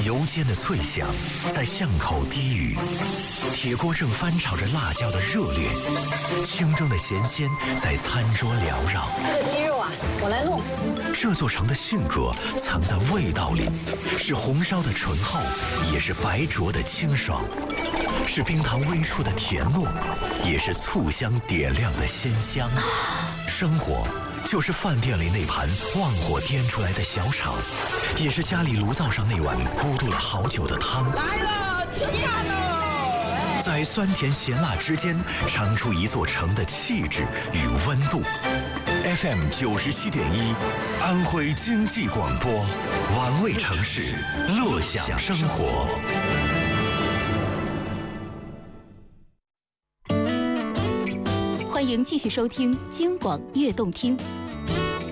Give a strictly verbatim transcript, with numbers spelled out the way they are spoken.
油煎的脆响在巷口低语，铁锅正翻炒着辣椒的热烈，清蒸的咸鲜在餐桌缭绕。 这个鸡肉啊，我来弄。 这座城的性格藏在味道里，是红烧的醇厚，也是白灼的清爽，是冰糖微出的甜糯，也是醋香点亮的鲜香。生活就是饭店里那盘旺火颠出来的小炒，也是家里炉灶上那碗咕嘟了好久的汤。 来了，吃饭喽！ 在酸甜咸辣之间，尝出一座城的气质与温度。F M 九十七点一，安徽经济广播，玩味城市，乐享生活。 欢迎继续收听京广悦动听。